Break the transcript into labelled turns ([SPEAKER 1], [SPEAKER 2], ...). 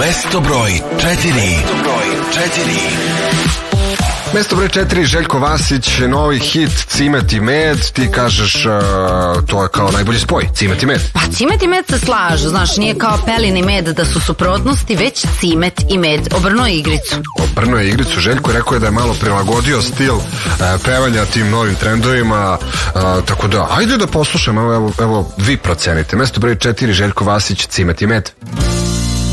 [SPEAKER 1] Mesto broj 4.
[SPEAKER 2] Mesto broj 4, Željko Vasić, novi hit Cimet i med. Ti kažeš to je kao najbolji spoj, cimet i med.
[SPEAKER 3] Pa cimet i med se slažu, znaš, nije kao pelin i med da su suprotnosti, već cimet i med. Obrnuo je igricu.
[SPEAKER 2] Obrnuo je igricu, Željko je rekao da je malo prilagodio stil pevanja tim novim trendovima, tako da, ajde da poslušamo, evo vi procenite. Mesto broj 4, Željko Vasić, Cimet i med.